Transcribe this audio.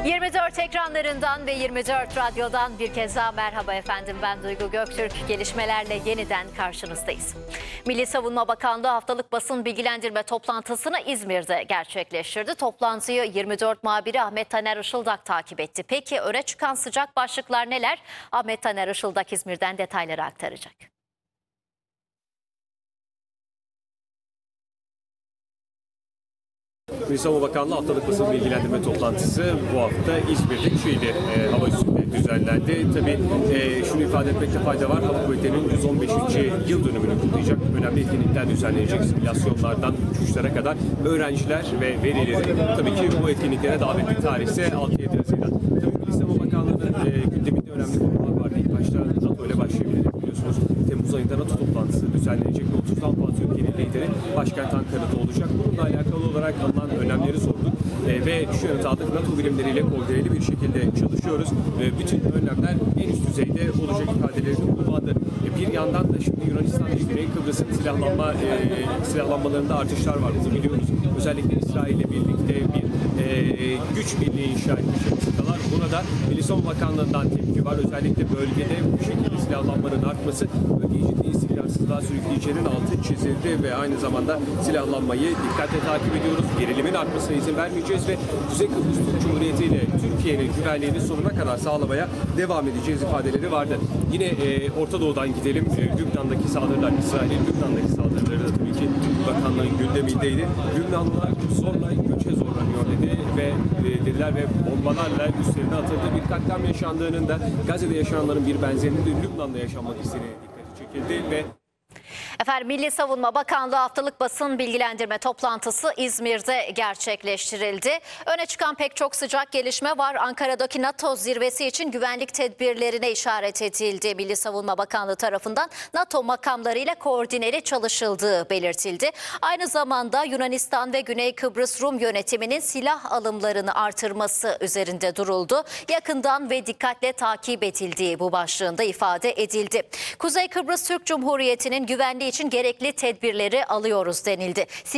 24 ekranlarından ve 24 radyodan bir kez daha merhaba efendim. Ben Duygu Göktürk. Gelişmelerle yeniden karşınızdayız. Milli Savunma Bakanlığı haftalık basın bilgilendirme toplantısını İzmir'de gerçekleştirdi. Toplantıyı 24 muhabiri Ahmet Taner Işıldak takip etti. Peki öne çıkan sıcak başlıklar neler? Ahmet Taner Işıldak İzmir'den detayları aktaracak. Milli Savunma Bakanlığı haftalık basın bilgilendirme toplantısı bu hafta İzmir'de Çiğli hava üssünde düzenlendi. Tabii şunu ifade etmekte fayda var. Hava Kuvvetleri'nin 115. yıl dönümünü kutlayacak önemli etkinlikler düzenlenecek. Simülasyonlardan uçuşlara kadar öğrenciler ve velileri tabii ki bu etkinliklere davetli tarih ise 6-7 Haziran. Tabii Milli Savunma Bakanlığı'nın gündeminde önemli konular vardı. İlk başta NATO ile başlayabiliriz. Biliyorsunuz Temmuz ayında NATO toplantısı düzenlenecek ve 30'dan fazla ülkenin lideri başkent Ankara'da olacak. Bununla alakalı olarak alınan önlemleri sorduk ve şu yönet aldık. NATO birimleriyle koordineli bir şekilde çalışıyoruz. Bütün önlemler en üst düzeyde olacak ifadelerini kullandı. Bir yandan da şimdi Yunanistan ve Güney Kıbrıs'ın silahlanmalarında artışlar var. Bunu biliyoruz. Özellikle İsrail ile birlikte bir güç birliği inşa etmiş vaziyetteler. Buna da Milli Savunma Bakanlığı'ndan tepki var. Özellikle bölgede bu şekilde silahlanmanın artması bölgeyi ciddi silahsızlığa sürükleyeceğinin altı çizildi ve aynı zamanda silahlanmayı dikkatle takip ediyoruz. Gerilimin artmasına izin vermeyeceğiz ve Kuzey Kıbrıs Türk Cumhuriyeti ile Türkiye'nin güvenliğini sonuna kadar sağlamaya devam edeceğiz ifadeleri vardı. Yine Orta Doğu'dan gidelim. Lübnan'daki saldırılar, İsrail'in Lübnan'daki saldırıları da tabii ki bakanlığın gündemindeydi. Lübnanlılar zorla göçe zorlanıyor dedi ve dediler ve bombalarla üstlerine atıldı. Bir katliam yaşandığının da Gazze'de yaşananların bir benzerinin de Lübnan'da yaşanmak istediğine dikkati çekildi ve Efendim Milli Savunma Bakanlığı haftalık basın bilgilendirme toplantısı İzmir'de gerçekleştirildi. Öne çıkan pek çok sıcak gelişme var. Ankara'daki NATO zirvesi için güvenlik tedbirlerine işaret edildi. Milli Savunma Bakanlığı tarafından NATO makamlarıyla koordineli çalışıldığı belirtildi. Aynı zamanda Yunanistan ve Güney Kıbrıs Rum yönetiminin silah alımlarını artırması üzerinde duruldu. Yakından ve dikkatle takip edildiği bu başlığında ifade edildi. Kuzey Kıbrıs Türk Cumhuriyeti'nin güvenliği için gerekli tedbirleri alıyoruz denildi.